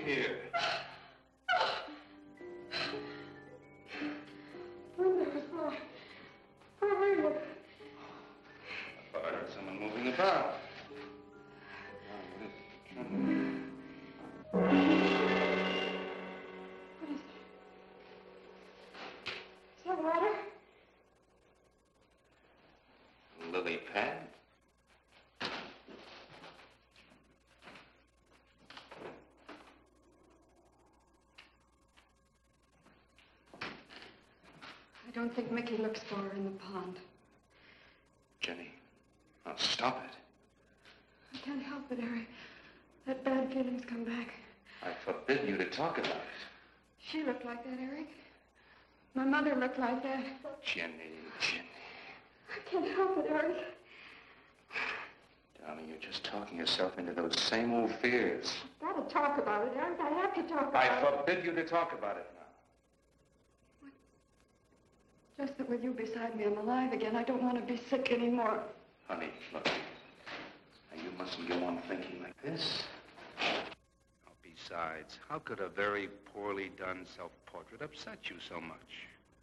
here? Where were you? I thought I heard someone moving about. What is it? Is that water? Lily pad? I don't think Mickey looks for her in the pond. Jenny, now stop it. I can't help it, Eric. That bad feeling's come back. I forbid you to talk about it. She looked like that, Eric. My mother looked like that. Jenny. I can't help it, Eric. Darling, you're just talking yourself into those same old fears. I've got to talk about it, Eric. I have to talk about it. I forbid you to talk about it now. What? Just that with you beside me, I'm alive again. I don't want to be sick anymore. Honey, look. Now, you mustn't go on thinking like this. Besides, how could a very poorly done self-portrait upset you so much?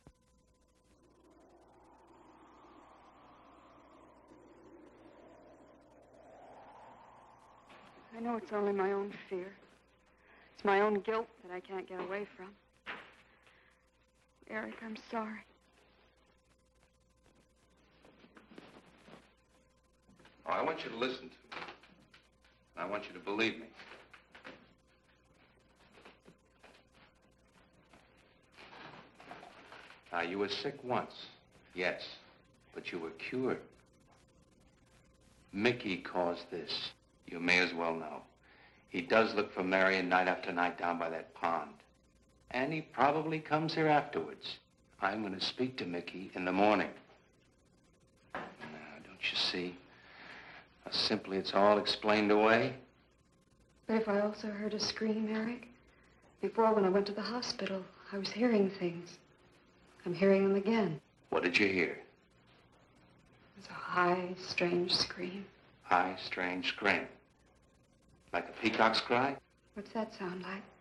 I know it's only my own fear. It's my own guilt that I can't get away from. Eric, I'm sorry. Oh, I want you to listen to me. I want you to believe me. Now, you were sick once, yes, but you were cured. Mickey caused this. You may as well know. He does look for Marion night after night down by that pond. And he probably comes here afterwards. I'm going to speak to Mickey in the morning. Now, don't you see? How simply it's all explained away? But if I also heard a scream, Eric? Before, when I went to the hospital, I was hearing things. I'm hearing them again. What did you hear? It was a high, strange scream. High, strange scream. Like a peacock's cry? What's that sound like?